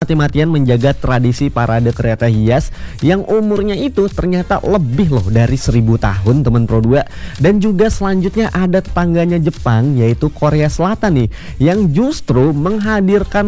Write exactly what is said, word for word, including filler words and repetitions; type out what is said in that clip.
mati-matian menjaga tradisi parade kereta hias yang umurnya itu ternyata lebih loh dari seribu tahun teman Pro dua. Dan juga selanjutnya ada tetangganya Jepang yaitu Korea Selatan nih, yang justru menghadirkan